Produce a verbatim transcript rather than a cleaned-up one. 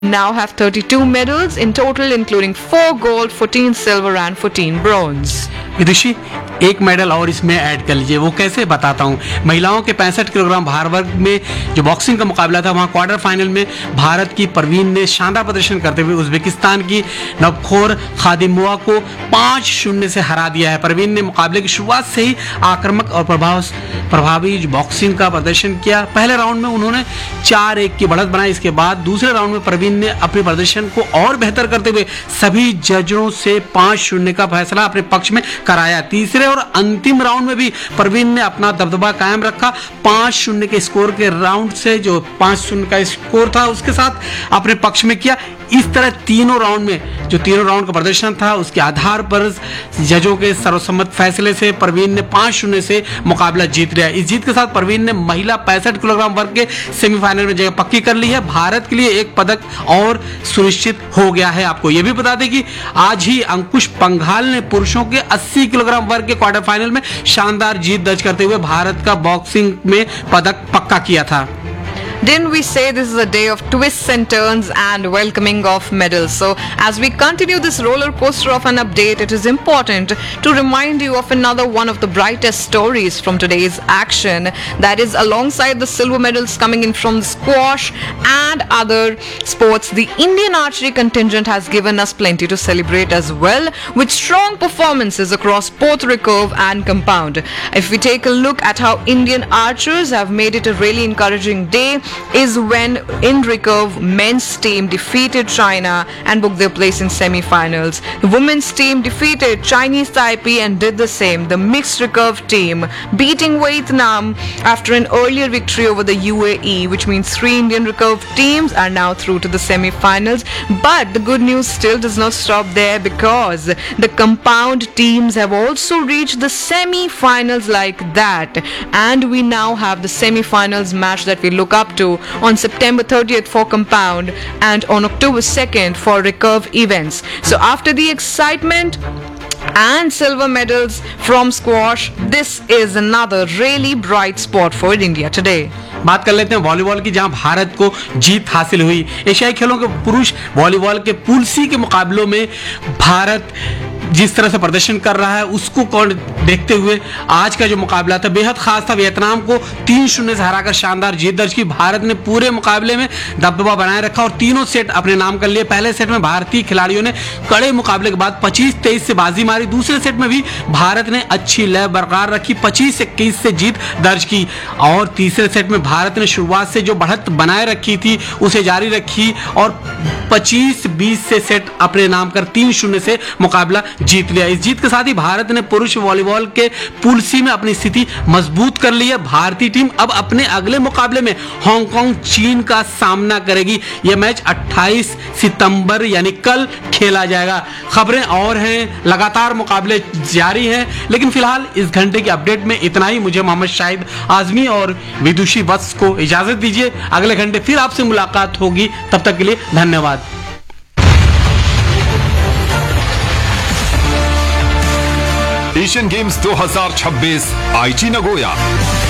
now have thirty-two medals in total, including four gold, fourteen silver and fourteen bronze. विदुषी एक medal और इसमें add कर लीजिए, वो कैसे बताता हूँ। महिलाओं के पैंसठ किलोग्राम भार वर्ग में जो बॉक्सिंग का मुकाबला था, वहाँ क्वार्टर फाइनल में भारत की परवीन ने शानदार प्रदर्शन करते हुए उज्बेकिस्तान की नवखोर खादिमोवा को पाँच शून्य से हरा दिया है। परवीन ने मुकाबले की शुरुआत से ही आक्रामक और प्रभाव प्रभावी बॉक्सिंग का प्रदर्शन किया। पहले राउंड में उन्होंने चार एक की बढ़त बनाई। इसके बाद दूसरे राउंड में परवीन ने अपने प्रदर्शन को और बेहतर करते हुए सभी जजों से पाँच शून्य का फैसला अपने पक्ष में कराया। तीसरे और अंतिम राउंड में भी परवीन ने अपना दबदबा कायम रखा। पाँच शून्य के स्कोर के राउंड से जो पाँच शून्य का स्कोर था उसके साथ अपने पक्ष में किया। इस तरह तीनों राउंड में जो तीनों राउंड का प्रदर्शन था उसके आधार पर जजों के सर्वसम्मत फैसले से परवीन ने पाँच शून्य से मुकाबला जीत लिया। इस जीत के साथ परवीन ने महिला पैंसठ किलोग्राम वर्ग के सेमीफाइनल में जगह पक्की कर ली है। भारत के लिए एक पदक और सुनिश्चित हो गया है। आपको यह भी बता दें कि आज ही अंकुश पंघाल ने पुरुषों के अस्सी किलोग्राम वर्ग के क्वार्टर फाइनल में शानदार जीत दर्ज करते हुए भारत का बॉक्सिंग में पदक पक्का किया था। Didn't we say this is a day of twists and turns and welcoming of medals? So as we continue this roller coaster of an update, it is important to remind you of another one of the brightest stories from today's action. That is, alongside the silver medals coming in from squash and other sports, the Indian archery contingent has given us plenty to celebrate as well, with strong performances across both recurve and compound. If we take a look at how Indian archers have made it a really encouraging day, is when in recurve men's team defeated China and booked their place in semi-finals. The women's team defeated Chinese Taipei and did the same. The mixed recurve team beating Vietnam after an earlier victory over the U A E, which means three Indian recurve teams are now through to the semi-finals. But the good news still does not stop there, because the compound teams have also reached the semi-finals like that, and we now have the semi-finals match that we look up to on September thirtieth for compound and on October second for recurve events. So after the excitement and silver medals from squash, this is another really bright spot for India today. बात कर लेते हैं volleyball की, जहां भारत को जीत हासिल हुई। एशियाई खेलों के पुरुष वॉलीबॉल के पूल सी के मुकाबलों में भारत जिस तरह से प्रदर्शन कर रहा है उसको कौन देखते हुए आज का जो मुकाबला था बेहद खास था। वियतनाम को तीन शून्य से हराकर शानदार जीत दर्ज की। भारत ने पूरे मुकाबले में दबदबा बनाए रखा और तीनों सेट अपने नाम कर लिए। पहले सेट में भारतीय खिलाड़ियों ने कड़े मुकाबले के बाद पच्चीस तेईस से बाजी मारी। दूसरे सेट में भी भारत ने अच्छी लय बरकरार रखी, पच्चीस इक्कीस से जीत दर्ज की। और तीसरे सेट में भारत ने शुरुआत से जो बढ़त बनाए रखी थी उसे जारी रखी और पच्चीस बीस से सेट अपने नाम कर तीन शून्य से मुकाबला जीत लिया। इस जीत के साथ ही भारत ने पुरुष वॉलीबॉल के पूल सी में अपनी स्थिति मजबूत कर ली है। भारतीय टीम अब अपने अगले मुकाबले में हांगकांग चीन का सामना करेगी। यह मैच अट्ठाईस सितंबर यानी कल खेला जाएगा। खबरें और हैं, लगातार मुकाबले जारी हैं, लेकिन फिलहाल इस घंटे की अपडेट में इतना ही। मुझे मोहम्मद शाहिद आजमी और विदुषी वत्स को इजाजत दीजिए। अगले घंटे फिर आपसे मुलाकात होगी, तब तक के लिए धन्यवाद। एशियन गेम्स दो हज़ार छब्बीस आईची नगोया।